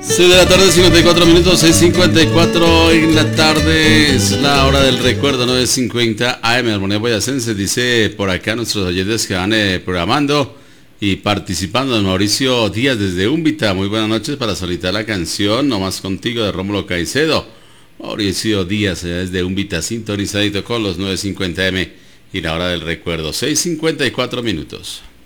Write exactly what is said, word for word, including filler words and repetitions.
seis de la tarde, cincuenta y cuatro minutos, seis cincuenta y cuatro en la tarde, es la hora del recuerdo, nueve cincuenta A M, Armonía Boyacense. Dice por acá nuestros oyentes que van eh, programando y participando. Don Mauricio Díaz desde Úmbita, muy buenas noches, para solicitar la canción No Más Contigo de Rómulo Caicedo. Mauricio Díaz allá desde Úmbita, sintonizadito con los nueve cincuenta A M y la hora del recuerdo, seis cincuenta y cuatro minutos.